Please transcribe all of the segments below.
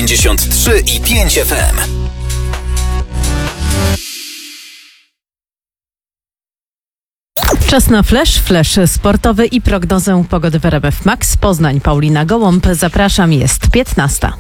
93,5 FM. Czas na flash sportowy i prognozę pogody w RMF Max. Poznań, Paulina Gołąb. Zapraszam, jest 15.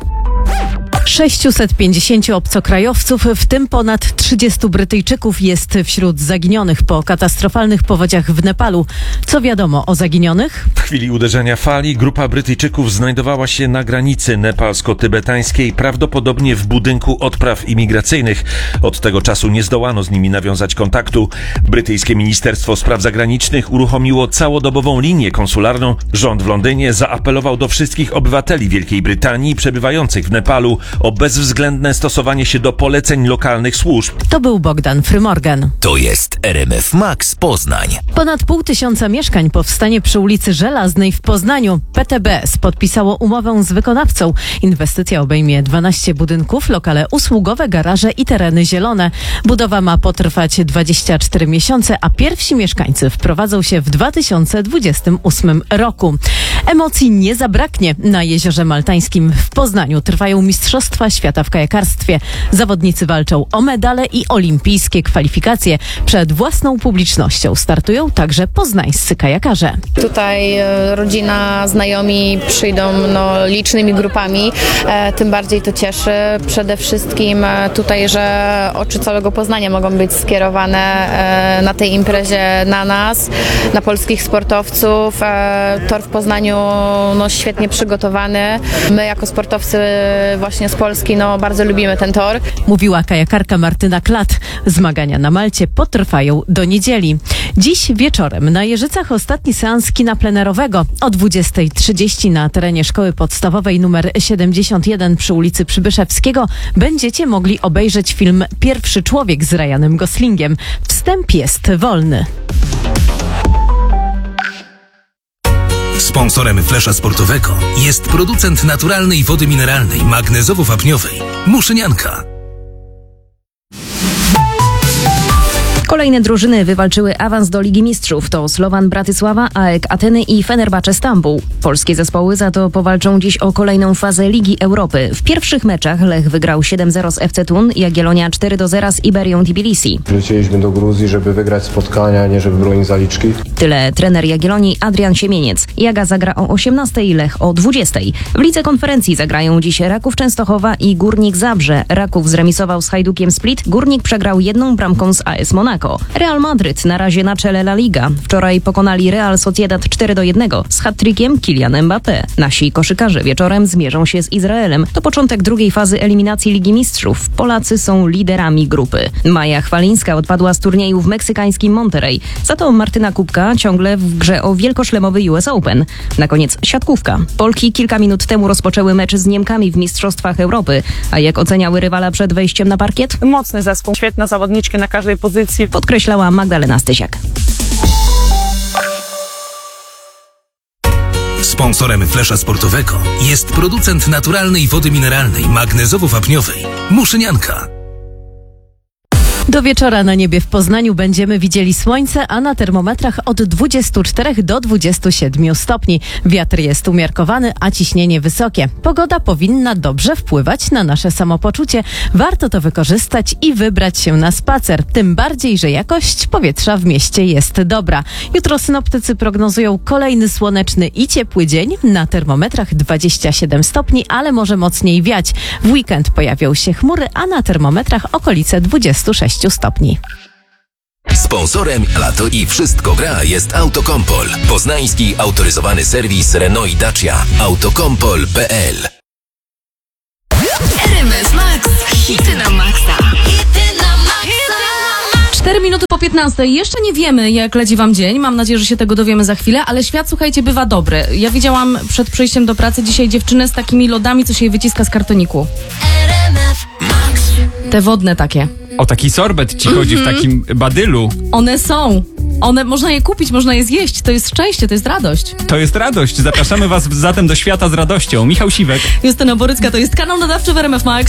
650 obcokrajowców, w tym ponad 30 Brytyjczyków jest wśród zaginionych po katastrofalnych powodziach w Nepalu. Co wiadomo o zaginionych? W chwili uderzenia fali grupa Brytyjczyków znajdowała się na granicy nepalsko-tybetańskiej, prawdopodobnie w budynku odpraw imigracyjnych. Od tego czasu nie zdołano z nimi nawiązać kontaktu. Brytyjskie Ministerstwo Spraw Zagranicznych uruchomiło całodobową linię konsularną. Rząd w Londynie zaapelował do wszystkich obywateli Wielkiej Brytanii przebywających w Nepalu o bezwzględne stosowanie się do poleceń lokalnych służb. To był Bogdan Frymorgan. To jest RMF Max Poznań. Ponad 500 mieszkań powstanie przy ulicy Żelaznej w Poznaniu. PTB podpisało umowę z wykonawcą. Inwestycja obejmie 12 budynków, lokale usługowe, garaże i tereny zielone. Budowa ma potrwać 24 miesiące, a pierwsi mieszkańcy wprowadzą się w 2028 roku. Emocji nie zabraknie. Na Jeziorze Maltańskim w Poznaniu trwają Mistrzostwa Świata w kajakarstwie. Zawodnicy walczą o medale i olimpijskie kwalifikacje. Przed własną publicznością startują także poznańscy kajakarze. Tutaj rodzina, znajomi przyjdą licznymi grupami. Tym bardziej to cieszy. Przede wszystkim tutaj, że oczy całego Poznania mogą być skierowane na tej imprezie na nas, na polskich sportowców. Tor w Poznaniu świetnie przygotowany. My jako sportowcy właśnie z Polski bardzo lubimy ten tor. Mówiła kajakarka Martyna Klat. Zmagania na Malcie potrwają do niedzieli. Dziś wieczorem na Jeżycach ostatni seans kina plenerowego. O 20:30 na terenie szkoły podstawowej nr 71 przy ulicy Przybyszewskiego będziecie mogli obejrzeć film Pierwszy człowiek z Ryanem Goslingiem. Wstęp jest wolny. Sponsorem flesza sportowego jest producent naturalnej wody mineralnej magnezowo-wapniowej Muszynianka. Kolejne drużyny wywalczyły awans do Ligi Mistrzów. To Slovan Bratysława, AEK Ateny i Fenerbahce Stambuł. Polskie zespoły za to powalczą dziś o kolejną fazę Ligi Europy. W pierwszych meczach Lech wygrał 7-0 z FC Thun, Jagiellonia 4-0 z Iberią Tbilisi. Lecieliśmy do Gruzji, żeby wygrać spotkania, nie żeby bronić zaliczki. Tyle trener Jagiellonii Adrian Siemieniec. Jaga zagra o 18:00, Lech o 20:00. W Lidze Konferencji zagrają dziś Raków Częstochowa i Górnik Zabrze. Raków zremisował z Hajdukiem Split, Górnik przegrał 1 bramką z AS Monaco. Real Madryt na razie na czele La Liga. Wczoraj pokonali Real Sociedad 4-1 z hat-trickiem Kylian Mbappé. Nasi koszykarze wieczorem zmierzą się z Izraelem. To początek drugiej fazy eliminacji Ligi Mistrzów. Polacy są liderami grupy. Maja Chwalińska odpadła z turnieju w meksykańskim Monterrey. Za to Martyna Kubka ciągle w grze o wielkoszlemowy US Open. Na koniec siatkówka. Polki kilka minut temu rozpoczęły mecz z Niemkami w Mistrzostwach Europy. A jak oceniały rywala przed wejściem na parkiet? Mocny zespół, świetne zawodniczki na każdej pozycji. Podkreślała Magdalena Stysiak. Sponsorem flesza sportowego jest producent naturalnej wody mineralnej magnezowo-wapniowej Muszynianka. Do wieczora na niebie w Poznaniu będziemy widzieli słońce, a na termometrach od 24 do 27 stopni. Wiatr jest umiarkowany, a ciśnienie wysokie. Pogoda powinna dobrze wpływać na nasze samopoczucie. Warto to wykorzystać i wybrać się na spacer. Tym bardziej, że jakość powietrza w mieście jest dobra. Jutro synoptycy prognozują kolejny słoneczny i ciepły dzień. Na termometrach 27 stopni, ale może mocniej wiać. W weekend pojawią się chmury, a na termometrach okolice 26 stopni. Sponsorem Lato i Wszystko gra jest Autokompol. Poznański autoryzowany serwis Renault i Dacia. Autokompol.pl. RMF Max. Hity na maksa. 4 minuty po 15. Jeszcze nie wiemy, jak leci wam dzień. Mam nadzieję, że się tego dowiemy za chwilę, ale świat, słuchajcie, bywa dobry. Ja widziałam przed przyjściem do pracy dzisiaj dziewczynę z takimi lodami, co się jej wyciska z kartoniku. Te wodne takie. O taki sorbet ci chodzi w takim badylu. One są. Można je kupić, można je zjeść. To jest szczęście, to jest radość. To jest radość. Zapraszamy was zatem do świata z radością. Michał Siwek. Justyna Borycka, to jest kanał nadawczy w RMF Max.